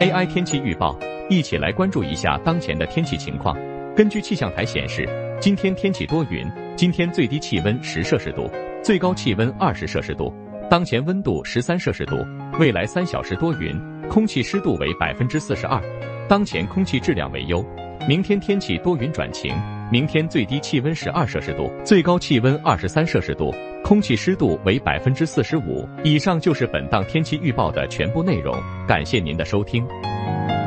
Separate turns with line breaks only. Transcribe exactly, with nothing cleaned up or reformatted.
A I 天气预报，一起来关注一下当前的天气情况。根据气象台显示，今天天气多云，今天最低气温十摄氏度，最高气温二十摄氏度，当前温度十三摄氏度。未来三小时多云，空气湿度为百分之四十二，当前空气质量为优。明天天气多云转晴，明天最低气温十二摄氏度，最高气温二十三摄氏度，空气湿度为百分之四十五。以上就是本档天气预报的全部内容，感谢您的收听。